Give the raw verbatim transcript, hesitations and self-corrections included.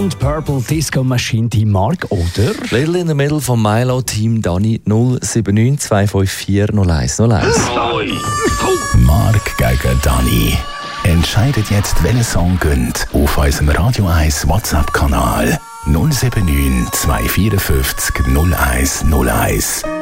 und Purple Disco Machine Team Mark oder Little in the Middle vom Milo Team Dani null sieben neun zwei fünf vier null eins null eins. Mark gegen Dani. Entscheidet jetzt, welcher Song gönnt auf unserem Radio eins WhatsApp-Kanal null sieben neun zwei vier fünf null eins null eins.